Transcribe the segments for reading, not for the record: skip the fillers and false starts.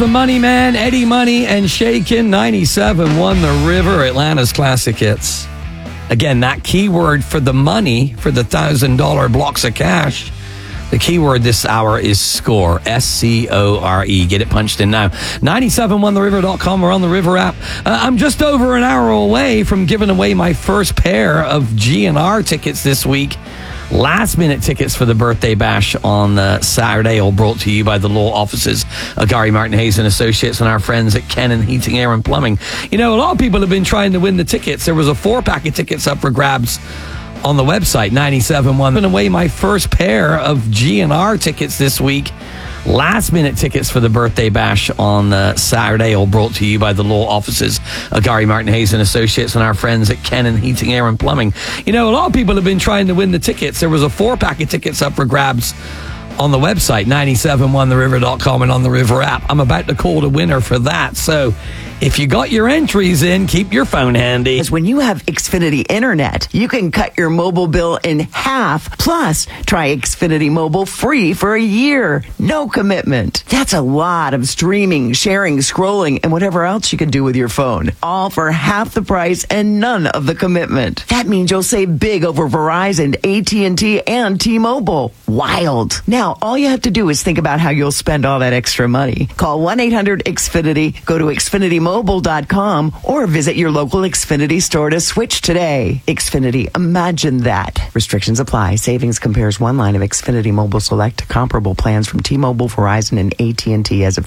The Money Man, Eddie Money, and Shakin' 97.1 The River, Atlanta's classic hits. Again, that keyword for the money, for the $1,000 blocks of cash, the keyword this hour is SCORE, S-C-O-R-E. Get it punched in now. 971theriver.com or on the River app. I'm just over an hour away from giving away my first pair of GNR tickets this week. Last-minute tickets for the birthday bash on Saturday, all brought to you by the law offices of Gary Martin Hayes and Associates and our friends at Kennan Heating, Air and Plumbing. You know, a lot of people have been trying to win the tickets. There was a 4-pack of tickets up for grabs on the website, 97.1. Giving away my first pair of GNR tickets this week. Last-minute tickets for the birthday bash on Saturday, all brought to you by the law offices of Gary Martin Hayes and Associates and our friends at Kennan Heating, Air and Plumbing. You know, a lot of people have been trying to win the tickets. There was a 4-pack of tickets up for grabs on the website, 971theriver.com and on the River app. I'm about to call the winner for that. So if you got your entries in, keep your phone handy. Because when you have Xfinity Internet, you can cut your mobile bill in half. Plus, try Xfinity Mobile free for a year. No commitment. That's a lot of streaming, sharing, scrolling, and whatever else you can do with your phone. All for half the price and none of the commitment. That means you'll save big over Verizon, AT&T, and T-Mobile. Wild. Now, all you have to do is think about how you'll spend all that extra money. Call 1-800-XFINITY, go to XfinityMobile.com, or visit your local Xfinity store to switch today. Xfinity, imagine that. Restrictions apply. Savings compares one line of Xfinity Mobile Select to comparable plans from T-Mobile, Verizon, and AT&T as of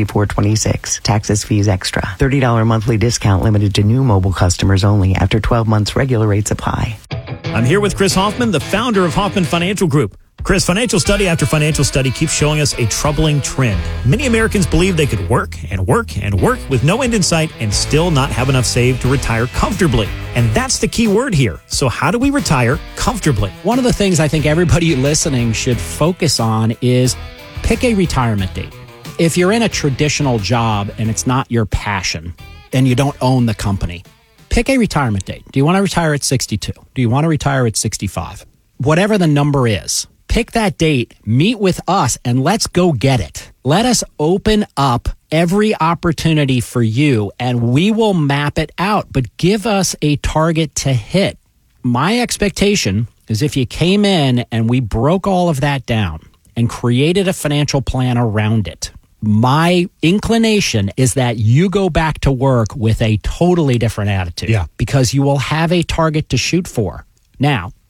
3/24/26. Taxes, fees extra. $30 monthly discount limited to new mobile customers only. After 12 months, regular rates apply. I'm here with Chris Hoffman, the founder of Hoffman Financial Group. Chris, financial study after financial study keeps showing us a troubling trend. Many Americans believe they could work and work and work with no end in sight and still not have enough saved to retire comfortably. And that's the key word here. So how do we retire comfortably? One of the things I think everybody listening should focus on is pick a retirement date. If you're in a traditional job and it's not your passion and you don't own the company, pick a retirement date. Do you want to retire at 62? Do you want to retire at 65? Whatever the number is. Pick that date, meet with us, and let's go get it. Let us open up every opportunity for you, and we will map it out, but give us a target to hit. My expectation is if you came in and we broke all of that down and created a financial plan around it, my inclination is that you go back to work with a totally different attitude. Yeah. Because you will have a target to shoot for. Now,